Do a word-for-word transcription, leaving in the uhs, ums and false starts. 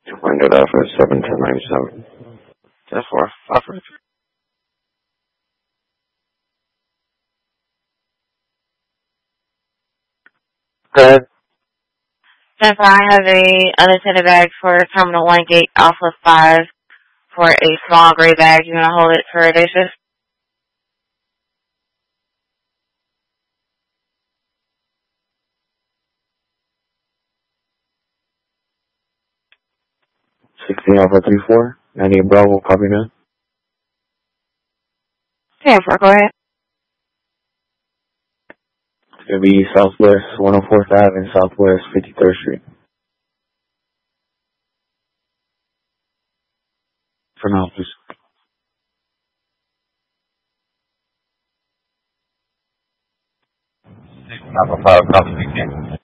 two hundred Alpha seven ten ninety-seven. That's four. Offer. Good. Jennifer, I have a unattended bag for Terminal one Gate Alpha five for a small gray bag. You want to hold it for a day shift? sixteen Alpha three four. ninety Bravo, copy now. Jennifer, go ahead. It's going to be Southwest one oh fourth Avenue and Southwest fifty-third Street. For now, please. Alpha five, copy,